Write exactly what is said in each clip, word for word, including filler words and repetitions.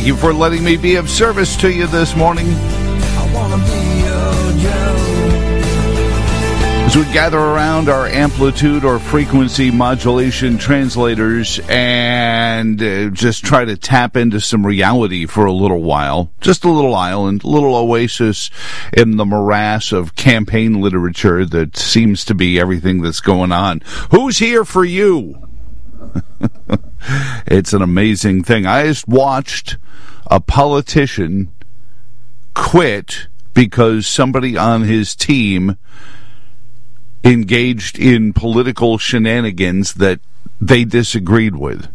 Thank you for letting me be of service to you this morning. I wanna be your Joe. As we gather around our amplitude or frequency modulation translators and uh, just try to tap into some reality for a little while, just a little island, a little oasis in the morass of campaign literature that seems to be everything that's going on. Who's here for you? It's an amazing thing. I just watched a politician quit because somebody on his team engaged in political shenanigans that they disagreed with.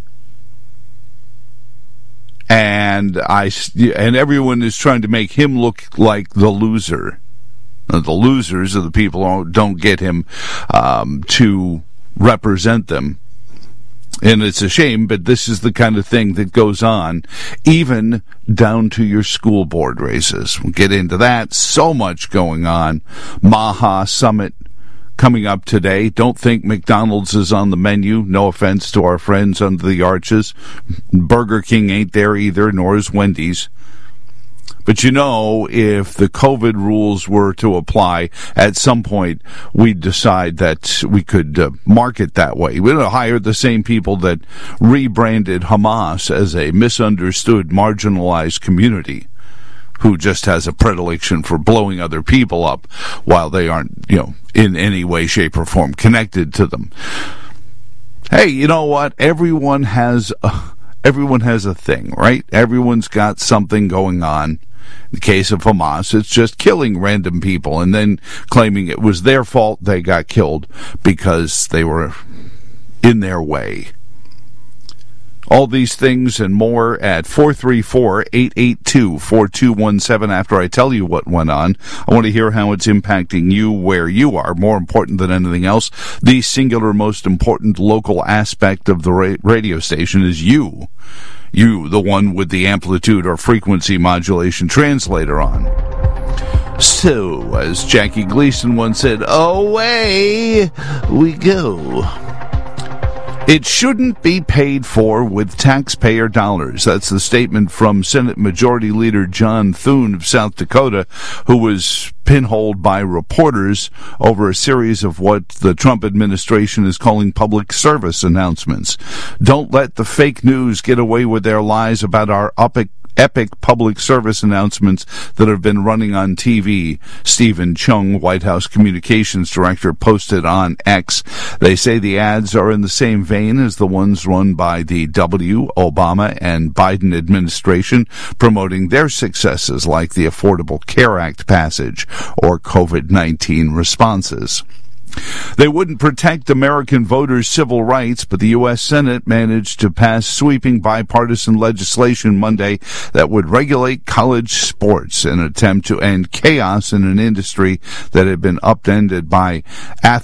And I and everyone is trying to make him look like the loser. The losers are the people who don't get him um, to represent them. And it's a shame, but this is the kind of thing that goes on, even down to your school board races. We'll get into that. So much going on. Maha Summit coming up today. Don't think McDonald's is on the menu. No offense to our friends under the arches. Burger King ain't there either, nor is Wendy's. But you know, if the COVID rules were to apply, at some point we'd decide that we could uh, market that way. We'd hire the same people that rebranded Hamas as a misunderstood, marginalized community who just has a predilection for blowing other people up while they aren't, you know, in any way, shape, or form connected to them. Hey, you know what? Everyone has a, everyone has a thing, right? Everyone's got something going on. In the case of Hamas, it's just killing random people and then claiming it was their fault they got killed because they were in their way. All these things and more at four three four, eight eight two, four two one seven. After I tell you what went on, I want to hear how it's impacting you where you are. More important than anything else, the singular most important local aspect of the ra- radio station is you. You, the one with the amplitude or frequency modulation translator on. So, as Jackie Gleason once said, away we go. It shouldn't be paid for with taxpayer dollars. That's the statement from Senate Majority Leader John Thune of South Dakota, who was pinholed by reporters over a series of what the Trump administration is calling public service announcements. Don't let the fake news get away with their lies about our epic epic public service announcements that have been running on T V. Stephen Chung, White House Communications Director, posted on X. They say the ads are in the same vein as the ones run by the W, Obama, and Biden administration, promoting their successes like the Affordable Care Act passage or COVID nineteen responses. They wouldn't protect American voters' civil rights, but the U S Senate managed to pass sweeping bipartisan legislation Monday that would regulate college sports in an attempt to end chaos in an industry that had been upended by athletes.